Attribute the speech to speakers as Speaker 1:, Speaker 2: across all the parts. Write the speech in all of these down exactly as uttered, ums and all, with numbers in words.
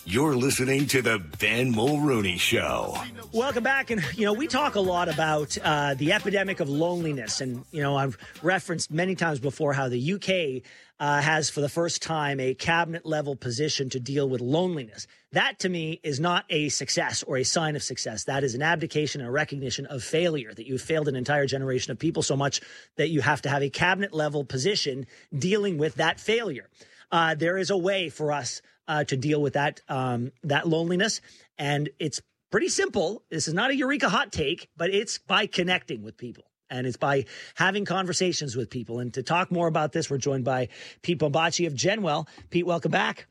Speaker 1: You're listening to the Ben Mulrooney Show.
Speaker 2: Welcome back. And, you know, we talk a lot about uh, the epidemic of loneliness. And, you know, I've referenced many times before how the U K uh, has, for the first time, a cabinet level position to deal with loneliness. That, to me, is not a success or a sign of success. That is an abdication and a recognition of failure, that you've failed an entire generation of people so much that you have to have a cabinet level position dealing with that failure. Uh, there is a way for us uh, to deal with that um, that loneliness, and it's pretty simple. This is not a Eureka hot take, but it's by connecting with people, and it's by having conversations with people. And to talk more about this, we're joined by Pete Bombaci of Genwell. Pete, welcome back.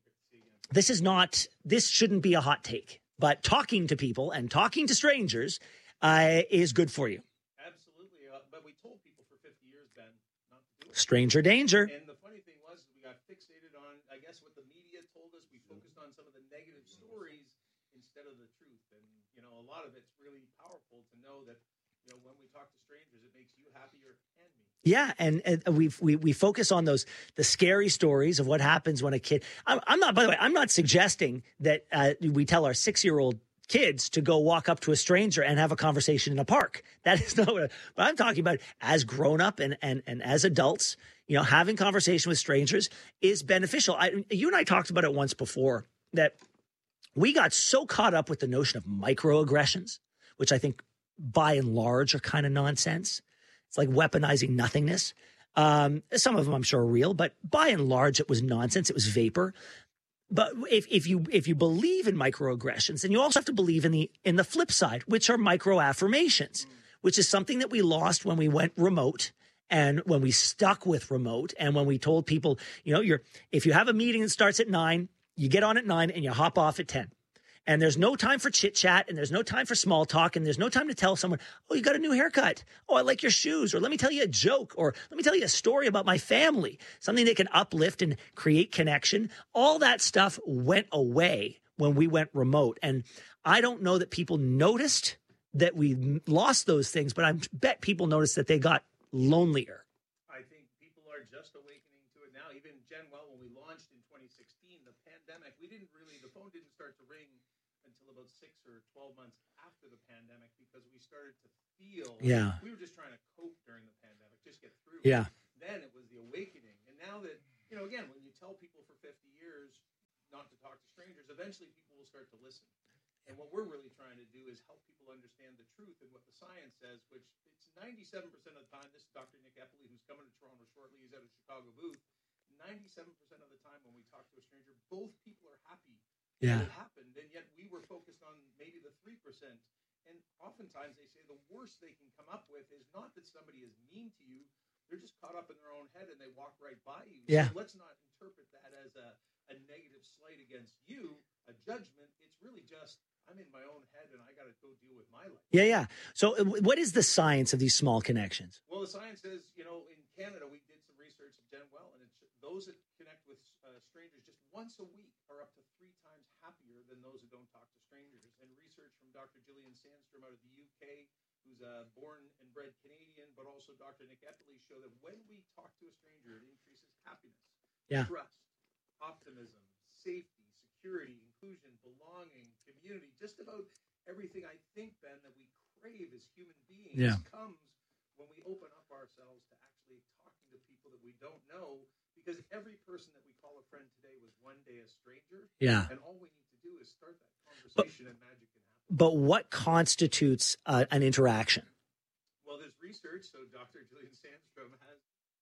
Speaker 2: This is not, this shouldn't be a hot take, but talking to people and talking to strangers uh, is good for you.
Speaker 3: Absolutely, uh, but we told people for fifty years, Ben, not to do it.
Speaker 2: Stranger danger.
Speaker 3: And the funny thing was, we got fixated on, I guess, what the media told us. We focused on some of the negative stories instead of the truth. And, you know, a lot of it's really powerful to know that, you know, when we talk to strangers, it makes you happier and me.
Speaker 2: Yeah, and, and we we we focus on those the scary stories of what happens when a kid. I'm, I'm not. By the way, I'm not suggesting that uh, we tell our six year old kids to go walk up to a stranger and have a conversation in a park. That is not what. But I'm talking about as grown up and and and as adults. You know, having conversation with strangers is beneficial. I, you and I talked about it once before that we got so caught up with the notion of microaggressions, which I think by and large are kind of nonsense. It's like weaponizing nothingness. Um, some of them I'm sure are real, but by and large it was nonsense. It was vapor. But if, if you if you believe in microaggressions, then you also have to believe in the in the flip side, which are microaffirmations, which is something that we lost when we went remote and when we stuck with remote and when we told people, you know, you're if you have a meeting that starts at nine, you get on at nine and you hop off at ten. And there's no time for chit chat and there's no time for small talk and there's no time to tell someone, oh, you got a new haircut. Oh, I like your shoes. Or let me tell you a joke. Or let me tell you a story about my family, something that can uplift and create connection. All that stuff went away when we went remote. And I don't know that people noticed that we lost those things, but I bet people noticed that they got lonelier.
Speaker 3: I think people are just awakening to it now. Even Genwell, when we launched in twenty sixteen, the pandemic, we didn't really, the phone didn't start to ring until about six or twelve months after the pandemic because we started to feel
Speaker 2: yeah.
Speaker 3: we were just trying to cope during the pandemic, just get through.
Speaker 2: Yeah.
Speaker 3: Then it was the awakening. And now that, you know, again, when you tell people for fifty years not to talk to strangers, eventually people will start to listen. And what we're really trying to do is help people understand the truth and what the science says, which it's ninety-seven percent of the time. This is Doctor Nick Eppley, who's coming to Toronto shortly. He's at a Chicago booth. ninety-seven percent of the time when we talk to a stranger, both people are happy.
Speaker 2: Yeah.
Speaker 3: It happened, and yet we were focused on maybe the three percent. And oftentimes they say the worst they can come up with is not that somebody is mean to you. They're just caught up in their own head and they walk right by you.
Speaker 2: Yeah.
Speaker 3: So let's not interpret that as a, a negative slight against you, a judgment. It's really just, I'm in my own head and I got to go deal with my life.
Speaker 2: Yeah, yeah. So uh, what is the science of these small connections?
Speaker 3: Well, the science says, you know, in Canada, we did some research at Genwell, and it's, those that connect with uh, strangers just once a week are up to three times happier than those who don't talk to strangers. And research from Doctor Gillian Sandstrom out of the U K, who's a born and bred Canadian, but also Doctor Nick Eppley, show that when we talk to a stranger, it increases happiness,
Speaker 2: yeah.
Speaker 3: trust, optimism, safety, security, inclusion, belonging, community, just about everything I think, Ben, that we crave as human beings
Speaker 2: yeah.
Speaker 3: comes when we open up ourselves to actually talking to people that we don't know, because every person that we call a friend today was one day a stranger.
Speaker 2: Yeah.
Speaker 3: And all we need to do is start that conversation but, and magic can happen.
Speaker 2: But what constitutes uh, an interaction?
Speaker 3: Well, there's research. So Doctor Gillian Sandstrom has.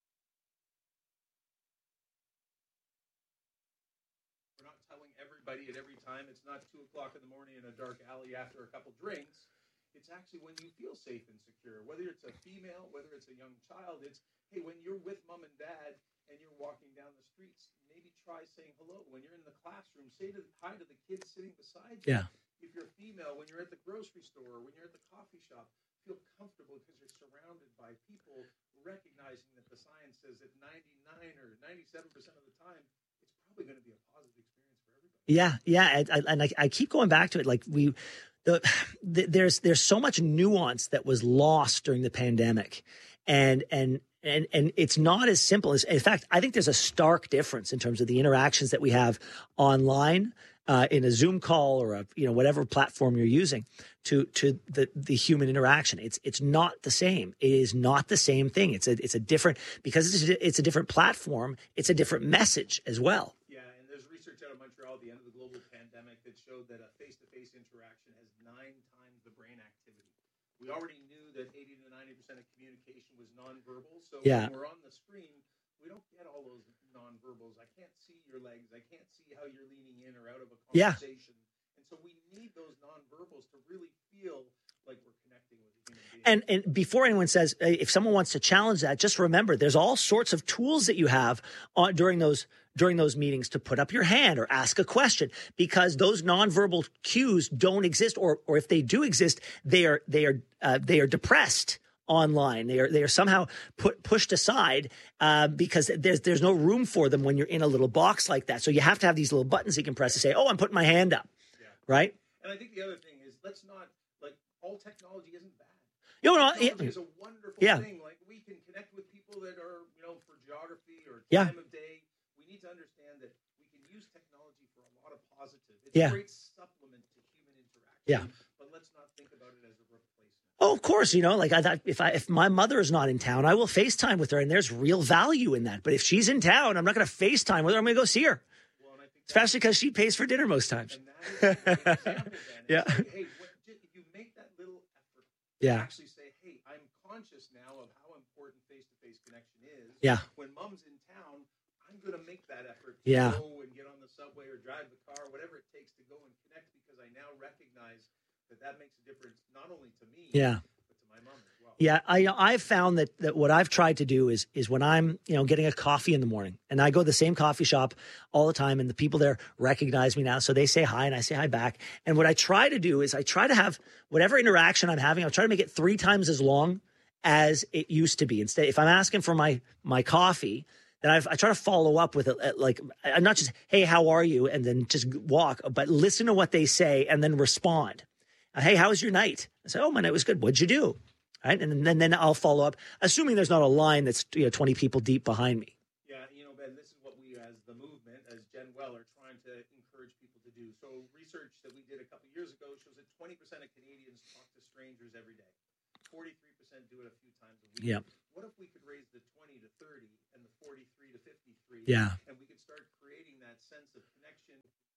Speaker 3: We're not telling everybody at every time. It's not two o'clock in the morning in a dark alley after a couple drinks. It's actually when you feel safe and secure, whether it's a female, whether it's a young child. It's, hey, when you're with mom and dad and you're walking down the streets, maybe try saying hello. When you're in the classroom, say to, hi to the kids sitting beside you.
Speaker 2: Yeah.
Speaker 3: If you're female, when you're at the grocery store, when you're at the coffee shop, feel comfortable because you're surrounded by people, recognizing that the science says that ninety-nine or ninety-seven percent of the time, it's probably going to be a positive experience for everybody.
Speaker 2: Yeah, yeah, and I, and I, I keep going back to it. Like we, the, the there's there's so much nuance that was lost during the pandemic, and and. And and it's not as simple as, in fact, I think there's a stark difference in terms of the interactions that we have online uh, in a Zoom call or a, you know, whatever platform you're using to, to the, the human interaction. It's, it's not the same. It is not the same thing. It's a, it's a different, because it's a, it's a different platform. It's a different message as well.
Speaker 3: Yeah. And there's research out of Montreal at the end of the global pandemic that showed that a face-to-face interaction has nine times the brain activity. We already knew that eighty to ninety percent of communication was nonverbal. So
Speaker 2: yeah.
Speaker 3: when we're on the screen, we don't get all those nonverbals. I can't see your legs. I can't see how you're leaning in or out of a conversation. Yeah. And so we need those nonverbals to really feel like we're connecting with a human being.
Speaker 2: And, and before anyone says, if someone wants to challenge that, just remember, there's all sorts of tools that you have on, during those during those meetings to put up your hand or ask a question, because those nonverbal cues don't exist, or or if they do exist, they are they are uh, they are depressed online. They are they are somehow put pushed aside uh, because there's there's no room for them when you're in a little box like that. So you have to have these little buttons you can press to say, "Oh, I'm putting my hand up," yeah. right?
Speaker 3: And I think the other thing is, let's not like all technology isn't bad.
Speaker 2: You know,
Speaker 3: technology
Speaker 2: yeah.
Speaker 3: is a wonderful
Speaker 2: yeah.
Speaker 3: thing. Like we can connect with people that are, you know, for geography or time
Speaker 2: yeah.
Speaker 3: of day. We need to understand that we can use technology for a lot of positive. It's
Speaker 2: yeah.
Speaker 3: a great supplement to human interaction.
Speaker 2: Yeah.
Speaker 3: But let's not think about it as a replacement.
Speaker 2: Oh, of course, you know, like I thought, if I if my mother is not in town, I will FaceTime with her, and there's real value in that. But if she's in town, I'm not going to FaceTime with her. I'm going to go see her,
Speaker 3: well, and I think
Speaker 2: especially because she pays for dinner most times.
Speaker 3: And that is a great example, then.
Speaker 2: yeah.
Speaker 3: Like, hey, what, if you make that little effort
Speaker 2: yeah.
Speaker 3: to actually say, hey, I'm conscious now of how important face-to-face connection is.
Speaker 2: Yeah.
Speaker 3: When mom's in town, I'm going to make that effort to
Speaker 2: yeah.
Speaker 3: go and get on the subway or drive the car, whatever it takes to go and connect, because I now recognize that that makes a difference not only to me,
Speaker 2: yeah.
Speaker 3: but to my mom as well.
Speaker 2: Yeah, I I've found that that what I've tried to do is is when I'm, you know, getting a coffee in the morning, and I go to the same coffee shop all the time, and the people there recognize me now, so they say hi and I say hi back. And what I try to do is I try to have whatever interaction I'm having, I'll try to make it three times as long as it used to be. Instead, if I'm asking for my my coffee, then I've, I try to follow up with it, like, I'm not just, hey, how are you? And then just walk, but listen to what they say and then respond. Uh, hey, how was your night? I say, oh, my night was good. What'd you do? Right. And then, then I'll follow up, assuming there's not a line that's, you know, twenty people deep behind me.
Speaker 3: Yeah. You know, Ben, this is what we as the movement, as Gen Well, are trying to encourage people to do. So research that we did a couple of years ago shows that twenty percent of Canadians talk to strangers every day. forty-three percent do it a few times a week.
Speaker 2: Yeah.
Speaker 3: What if we could raise the twenty to thirty and the forty-three to fifty-three?
Speaker 2: Yeah.
Speaker 3: And we could start creating that sense of connection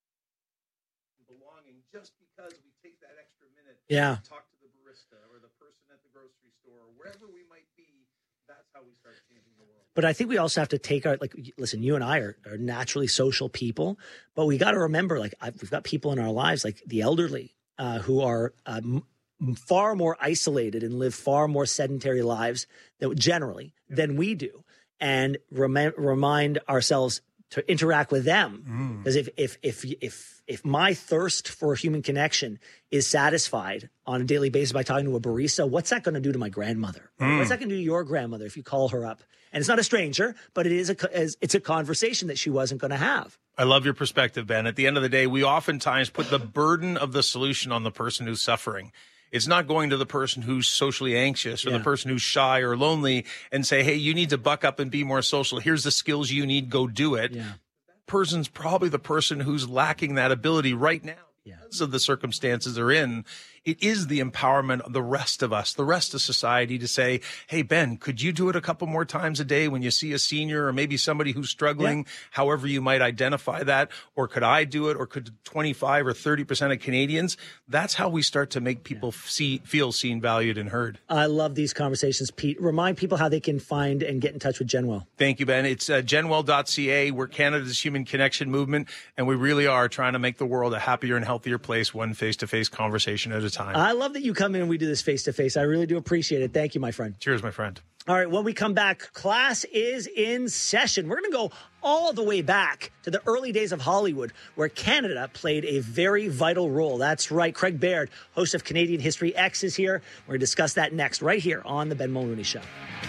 Speaker 3: and belonging just because we take that extra minute
Speaker 2: yeah.
Speaker 3: to talk to the barista or the person at the grocery store or wherever we might be. That's how we start changing the world. But
Speaker 2: I think we also have to take our, like, listen, you and I are, are naturally social people, but we got to remember, like, I've, we've got people in our lives, like the elderly, uh, who are uh, m- far more isolated and live far more sedentary lives that generally yeah. than we do, and rem- remind ourselves to interact with them. Because mm. if, if, if, if, if my thirst for human connection is satisfied on a daily basis by talking to a barista, what's that going to do to my grandmother? Mm. What's that going to do to your grandmother if you call her up? And it's not a stranger, but it is a, it's a conversation that she wasn't going to have.
Speaker 4: I love your perspective, Ben. At the end of the day, we oftentimes put the burden of the solution on the person who's suffering. It's not going to the person who's socially anxious or yeah. the person who's shy or lonely and say, hey, you need to buck up and be more social. Here's the skills you need. Go do it.
Speaker 2: Yeah.
Speaker 4: That person's probably the person who's lacking that ability right now
Speaker 2: yeah.
Speaker 4: because of the circumstances they're in. It is the empowerment of the rest of us, the rest of society, to say, hey, Ben, could you do it a couple more times a day when you see a senior or maybe somebody who's struggling, yeah. however you might identify that? Or could I do it? Or could twenty-five or thirty percent of Canadians? That's how we start to make people yeah. see, feel seen, valued, and heard.
Speaker 2: I love these conversations, Pete. Remind people how they can find and get in touch with GenWell.
Speaker 4: Thank you, Ben. It's uh, genwell dot c a. We're Canada's human connection movement, and we really are trying to make the world a happier and healthier place, one face-to-face conversation at a time.
Speaker 2: I love that you come in and we do this face-to-face. I really do appreciate it. Thank you, my friend.
Speaker 4: Cheers, my friend.
Speaker 2: All right, when we come back, class is in session. We're going to go all the way back to the early days of Hollywood, where Canada played a very vital role. That's right. Craig Baird, host of Canadian History X, is here. We're going to discuss that next, right here on The Ben Mulroney Show.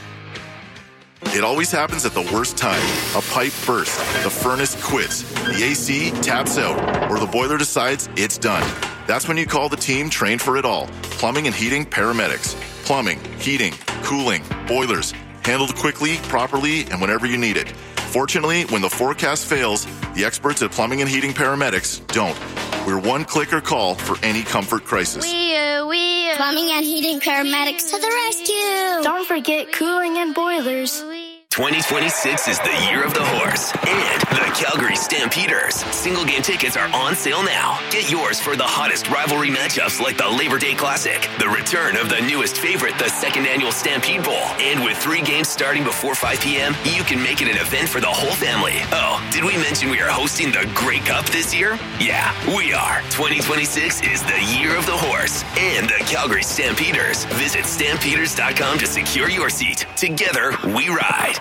Speaker 5: It always happens at the worst time. A pipe bursts, the furnace quits, the A C taps out, or the boiler decides it's done. That's when you call the team trained for it all. Plumbing and heating paramedics. Plumbing, heating, cooling, boilers. Handled quickly, properly, and whenever you need it. Fortunately, when the forecast fails, the experts at Plumbing and Heating Paramedics don't. We're one click or call for any comfort crisis.
Speaker 6: We, uh, we, uh, Plumbing and Heating Paramedics to the rescue.
Speaker 7: Don't forget cooling and boilers.
Speaker 8: twenty twenty-six is the year of the horse and the Calgary Stampeders. Single game tickets are on sale now. Get yours for the hottest rivalry matchups like the Labor Day Classic, the return of the newest favorite, the second annual Stampede Bowl. And with three games starting before five p.m., you can make it an event for the whole family. Oh, did we mention we are hosting the Grey Cup this year? Yeah, we are. twenty twenty-six is the year of the horse and the Calgary Stampeders. Visit stampeders dot com to secure your seat. Together, we ride.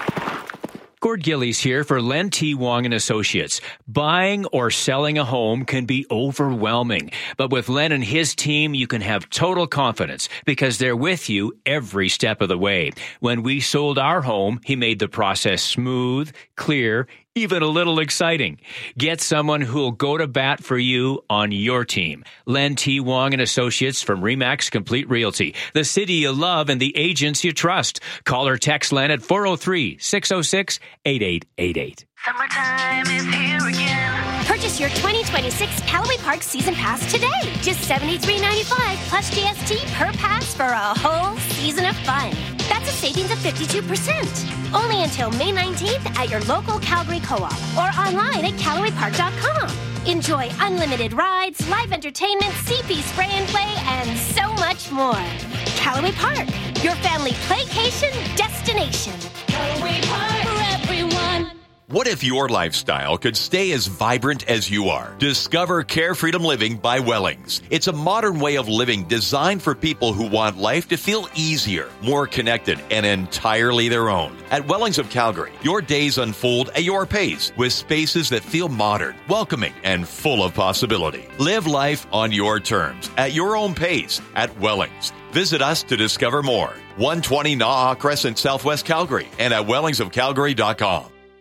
Speaker 9: Gord Gillies here for Len T. Wong and Associates. Buying or selling a home can be overwhelming, but with Len and his team, you can have total confidence because they're with you every step of the way. When we sold our home, he made the process smooth, clear, even a little exciting. Get someone who'll go to bat for you on your team. Len T. Wong and Associates from Remax Complete Realty. The city you love and the agents you trust. Call or text Len at four oh three, six oh six, eight eight eight eight.
Speaker 7: Summertime is here again.
Speaker 6: Purchase your twenty twenty-six Callaway Park Season Pass today. Just seventy-three ninety-five plus G S T per pass for a whole season of fun. That's a savings of fifty-two percent. Only until May nineteenth at your local Calgary Co-op or online at Callaway Park dot com. Enjoy unlimited rides, live entertainment, C P spray and play, and so much more. Callaway Park, your family playcation destination.
Speaker 7: Callaway Park for everyone.
Speaker 10: What if your lifestyle could stay as vibrant as you are? Discover Care Freedom Living by Wellings. It's a modern way of living designed for people who want life to feel easier, more connected, and entirely their own. At Wellings of Calgary, your days unfold at your pace with spaces that feel modern, welcoming, and full of possibility. Live life on your terms, at your own pace, at Wellings. Visit us to discover more. one twenty Naha Crescent, Southwest Calgary, and at wellings of calgary dot com.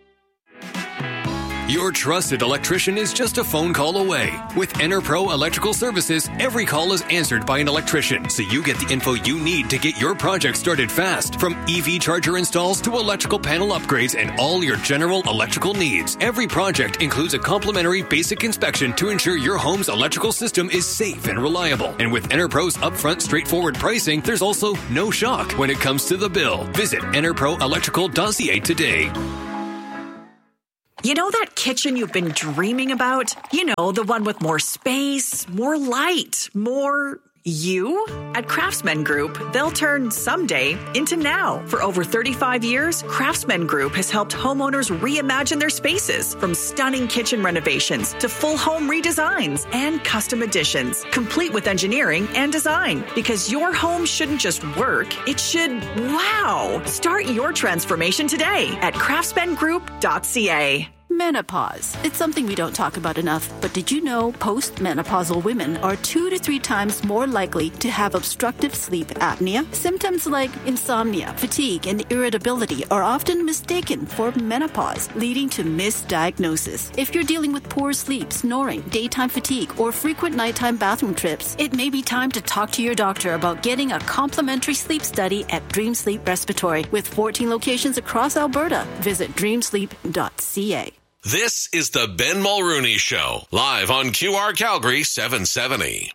Speaker 11: Your trusted electrician is just a phone call away. With EnerPro Electrical Services, every call is answered by an electrician, so you get the info you need to get your project started fast. From E V charger installs to electrical panel upgrades and all your general electrical needs. Every project includes a complimentary basic inspection to ensure your home's electrical system is safe and reliable. And with EnerPro's upfront straightforward pricing, there's also no shock when it comes to the bill. Visit ener pro electrical dot c a today.
Speaker 12: You know that kitchen you've been dreaming about? You know, the one with more space, more light, more you? At Craftsman Group, they'll turn someday into now. For over thirty-five years, Craftsman Group has helped homeowners reimagine their spaces, from stunning kitchen renovations to full home redesigns and custom additions, complete with engineering and design. Because your home shouldn't just work, it should wow. Start your transformation today at craftsman group dot c a.
Speaker 13: Menopause. It's something we don't talk about enough, but did you know postmenopausal women are two to three times more likely to have obstructive sleep apnea? Symptoms like insomnia, fatigue, and irritability are often mistaken for menopause, leading to misdiagnosis. If you're dealing with poor sleep, snoring, daytime fatigue, or frequent nighttime bathroom trips, it may be time to talk to your doctor about getting a complimentary sleep study at Dream Sleep Respiratory. With fourteen locations across Alberta, visit dream sleep dot c a.
Speaker 14: This is the Ben Mulrooney Show, live on Q R Calgary seven seventy.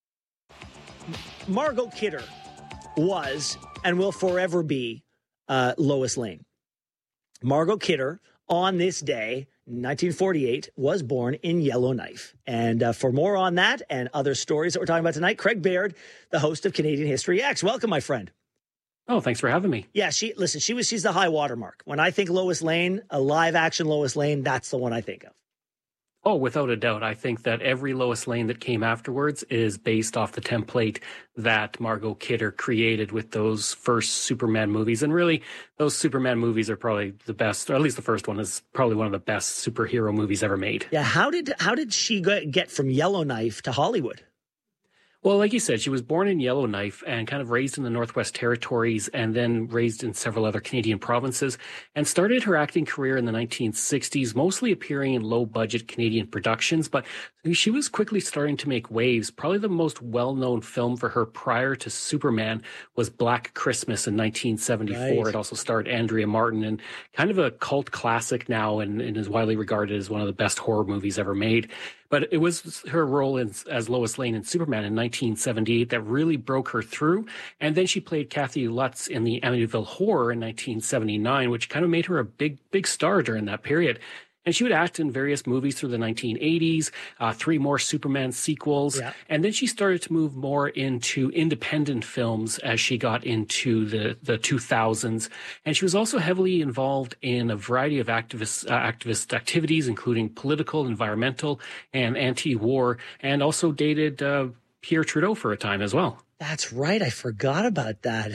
Speaker 2: Margot Kidder was and will forever be uh, Lois Lane. Margot Kidder, on this day, nineteen forty-eight, was born in Yellowknife. And uh, for more on that and other stories that we're talking about tonight, Craig Baird, the host of Canadian History X. Welcome, my friend.
Speaker 15: Oh, thanks for having me.
Speaker 2: Yeah, she listen, she was she's the high watermark. When I think Lois Lane, a live action Lois Lane, that's the one I think of.
Speaker 15: Oh, without a doubt. I think that every Lois Lane that came afterwards is based off the template that Margot Kidder created with those first Superman movies. And really, those Superman movies are probably the best, or at least the first one is probably one of the best superhero movies ever made.
Speaker 2: Yeah, how did how did she get from Yellowknife to Hollywood?
Speaker 15: Well, like you said, she was born in Yellowknife and kind of raised in the Northwest Territories and then raised in several other Canadian provinces, and started her acting career in the nineteen sixties, mostly appearing in low-budget Canadian productions. But she was quickly starting to make waves. Probably the most well-known film for her prior to Superman was Black Christmas in nineteen seventy-four. Right. It also starred Andrea Martin, and kind of a cult classic now, and, and is widely regarded as one of the best horror movies ever made. But it was her role in, as Lois Lane in Superman in nineteen seventy-eight that really broke her through. And then she played Kathy Lutz in the Amityville Horror in nineteen seventy-nine, which kind of made her a big, big star during that period. And she would act in various movies through the nineteen eighties, uh, three more Superman sequels. Yeah. And then she started to move more into independent films as she got into the, the two thousands. And she was also heavily involved in a variety of activist, uh, activist activities, including political, environmental, and anti-war, and also dated uh, Pierre Trudeau for a time as well.
Speaker 2: That's right. I forgot about that.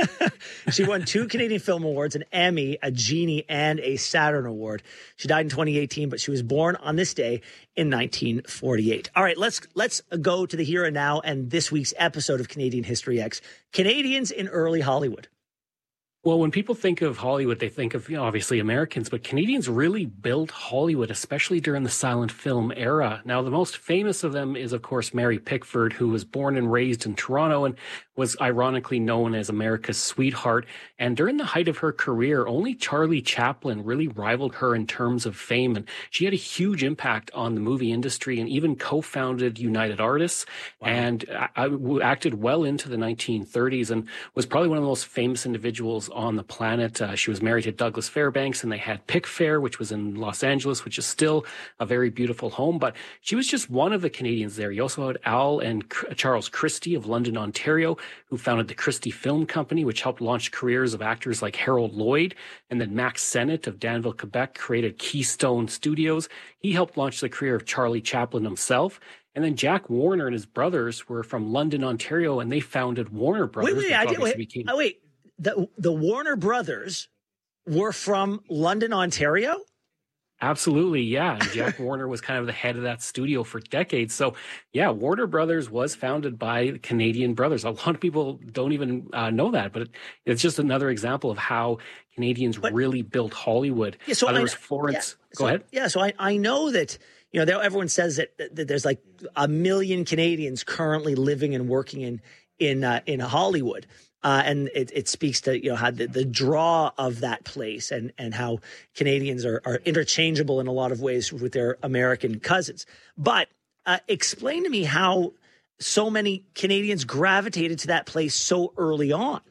Speaker 2: She won two Canadian Film Awards, an Emmy, a Genie, and a Saturn Award. She died in twenty eighteen, but she was born on this day in nineteen forty-eight. All right, let's let's go to the here and now and this week's episode of Canadian History X. Canadians in early Hollywood.
Speaker 15: Well, when people think of Hollywood, they think of, you know, obviously Americans, but Canadians really built Hollywood, especially during the silent film era. Now, the most famous of them is, of course, Mary Pickford, who was born and raised in Toronto and was ironically known as America's sweetheart. And during the height of her career, only Charlie Chaplin really rivaled her in terms of fame. And she had a huge impact on the movie industry and even co-founded United Artists. Wow. And I, I acted well into the nineteen thirties and was probably one of the most famous individuals on the planet. Uh, she was married to Douglas Fairbanks, and they had Pickfair, which was in Los Angeles, which is still a very beautiful home. But she was just one of the Canadians there. You also had Al and C- Charles Christie of London, Ontario, who founded the Christie Film Company, which helped launch careers of actors like Harold Lloyd. And then Max Sennett of Danville, Quebec, created Keystone Studios. He helped launch the career of Charlie Chaplin himself. And then Jack Warner and his brothers were from London, Ontario, and they founded Warner Brothers.
Speaker 2: Wait, wait, I did, wait, became- oh, wait. The, the Warner Brothers were from London, Ontario?
Speaker 15: Absolutely, yeah. And Jack Warner was kind of the head of that studio for decades. So, yeah, Warner Brothers was founded by Canadian brothers. A lot of people don't even uh, know that, but it, it's just another example of how Canadians but, really built Hollywood. Yeah, so uh, there I, was Florence.
Speaker 2: Yeah,
Speaker 15: Go
Speaker 2: so,
Speaker 15: ahead.
Speaker 2: Yeah, so I, I know that, you know, there, everyone says that, that there's like a million Canadians currently living and working in in uh, in Hollywood. Uh, and it, it speaks to, you know, how the, the draw of that place and, and how Canadians are, are interchangeable in a lot of ways with their American cousins. But uh, explain to me how so many Canadians gravitated to that place so early on.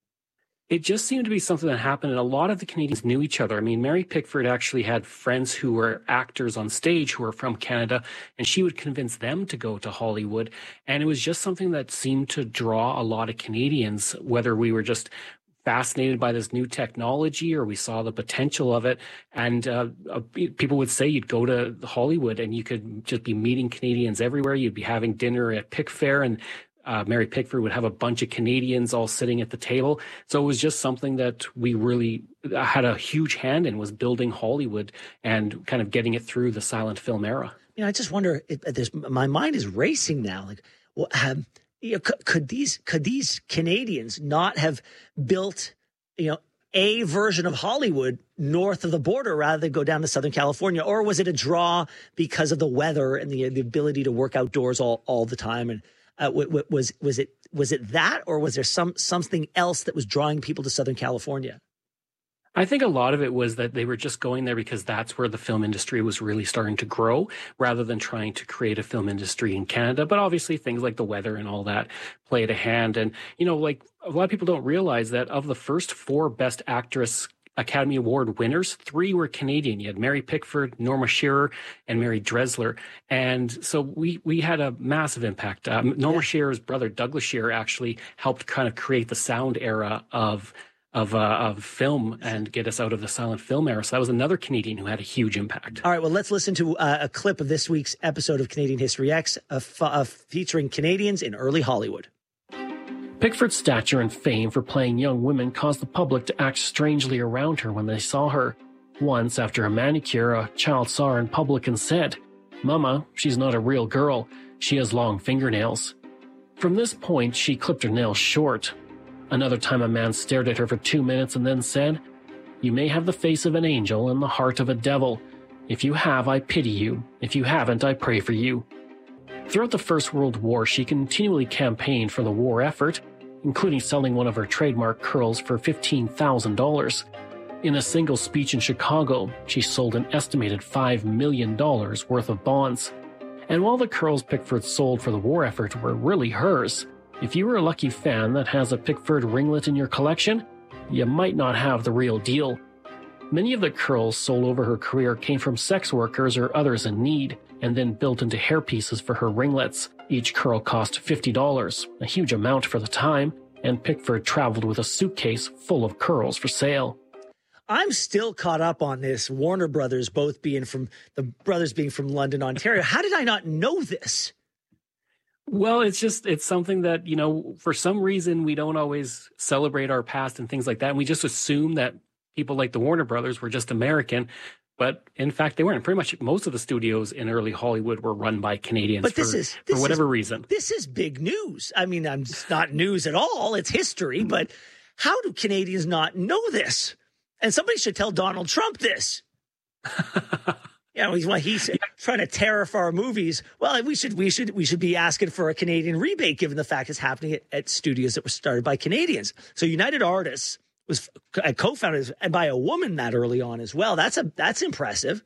Speaker 15: It just seemed to be something that happened, and a lot of the Canadians knew each other. I mean, Mary Pickford actually had friends who were actors on stage who were from Canada, and she would convince them to go to Hollywood. And it was just something that seemed to draw a lot of Canadians, whether we were just fascinated by this new technology or we saw the potential of it. And uh, uh, people would say you'd go to Hollywood and you could just be meeting Canadians everywhere. You'd be having dinner at Pickfair, and Uh, Mary Pickford would have a bunch of Canadians all sitting at the table. So it was just something that we really had a huge hand in, was building Hollywood and kind of getting it through the silent film era.
Speaker 2: You know, I just wonder if there's, my mind is racing now. Like, well, um, you know, could, could these could these Canadians not have built, you know, a version of Hollywood north of the border rather than go down to Southern California? Or was it a draw because of the weather and the the ability to work outdoors all, all the time? And Uh, w- w- was was it was it that, or was there some something else that was drawing people to Southern California?
Speaker 15: I think a lot of it was that they were just going there because that's where the film industry was really starting to grow, rather than trying to create a film industry in Canada. But obviously things like the weather and all that played a hand. And, you know, like a lot of people don't realize that of the first four Best Actress Academy Award winners, three were Canadian. You had Mary Pickford, Norma Shearer, and Mary Dressler. And so we we had a massive impact. Um, Norma yeah. Shearer's brother, Douglas Shearer, actually helped kind of create the sound era of of uh, of film and get us out of the silent film era. So that was another Canadian who had a huge impact.
Speaker 2: All right, well, let's listen to uh, a clip of this week's episode of Canadian History X uh, f- uh, featuring Canadians in early Hollywood.
Speaker 15: Pickford's stature and fame for playing young women caused the public to act strangely around her when they saw her. Once, after a manicure, a child saw her in public and said, "Mama, she's not a real girl. She has long fingernails." From this point, she clipped her nails short. Another time, a man stared at her for two minutes and then said, "You may have the face of an angel and the heart of a devil. If you have, I pity you. If you haven't, I pray for you." Throughout the First World War, she continually campaigned for the war effort, including selling one of her trademark curls for fifteen thousand dollars. In a single speech in Chicago, she sold an estimated five million dollars worth of bonds. And while the curls Pickford sold for the war effort were really hers, if you were a lucky fan that has a Pickford ringlet in your collection, you might not have the real deal. Many of the curls sold over her career came from sex workers or others in need, and then built into hairpieces for her ringlets. Each curl cost fifty dollars, a huge amount for the time, and Pickford traveled with a suitcase full of curls for sale.
Speaker 2: I'm still caught up on this. Warner Brothers both being from, the brothers being from London, Ontario. How did I not know this?
Speaker 15: Well, it's just, it's something that, you know, for some reason we don't always celebrate our past and things like that. And we just assume that people like the Warner Brothers were just American. But in fact, they weren't. Pretty much most of the studios in early Hollywood were run by Canadians
Speaker 2: but this
Speaker 15: for,
Speaker 2: is, this
Speaker 15: for whatever
Speaker 2: is,
Speaker 15: reason.
Speaker 2: This is big news. I mean, I'm, it's not news at all. It's history. But how do Canadians not know this? And somebody should tell Donald Trump this. You know, he's, well, he's trying to tariff our movies. Well, we should we should we should be asking for a Canadian rebate, given the fact it's happening at, at studios that were started by Canadians. So United Artists was co-founded by a woman that early on as well. That's a that's impressive.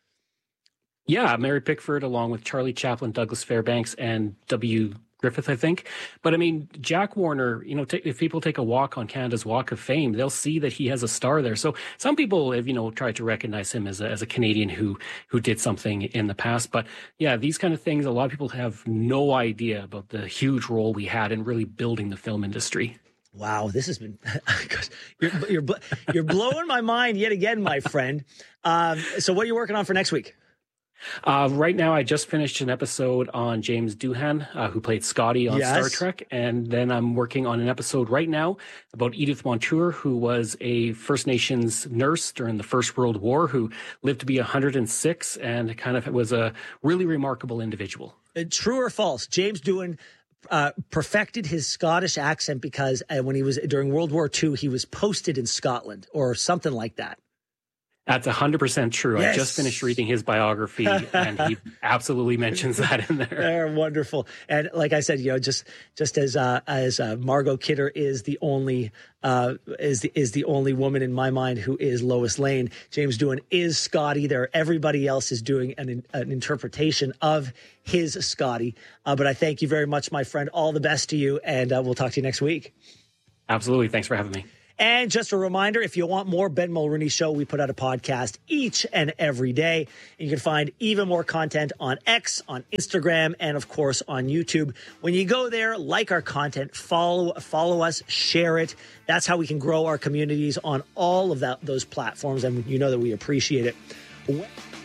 Speaker 15: Yeah, Mary Pickford, along with Charlie Chaplin, Douglas Fairbanks, and W. Griffith, I think. But I mean, Jack Warner, you know, t- if people take a walk on Canada's Walk of Fame, they'll see that he has a star there. So some people have, you know, tried to recognize him as a, as a Canadian who, who did something in the past. But yeah, these kind of things, a lot of people have no idea about the huge role we had in really building the film industry.
Speaker 2: Wow, this has been, you're, you're, you're blowing my mind yet again, my friend. Um, so what are you working on for next week?
Speaker 15: Uh, right now, I just finished an episode on James Doohan, uh, who played Scotty on
Speaker 2: Yes.
Speaker 15: Star Trek. And then I'm working on an episode right now about Edith Montour, who was a First Nations nurse during the First World War, who lived to be one hundred six and kind of was a really remarkable individual.
Speaker 2: Uh, true or false? James Doohan uh, perfected his Scottish accent because uh, when he was during World War Two, he was posted in Scotland or something like that.
Speaker 15: That's one hundred percent true.
Speaker 2: Yes.
Speaker 15: I just finished reading his biography, and he absolutely mentions that in there.
Speaker 2: They're wonderful. And like I said, you know, just just as uh, as uh, Margot Kidder is the only uh, is the is the only woman in my mind who is Lois Lane, James Doohan is Scotty. There, everybody else is doing an an interpretation of his Scotty. Uh, but I thank you very much, my friend. All the best to you, and uh, we'll talk to you next week.
Speaker 15: Absolutely. Thanks for having me.
Speaker 2: And just a reminder, if you want more Ben Mulrooney Show, we put out a podcast each and every day. You can find even more content on X, on Instagram, and of course on YouTube. When you go there, like our content, follow follow us, share it. That's how we can grow our communities on all of that, those platforms, and you know that we appreciate it.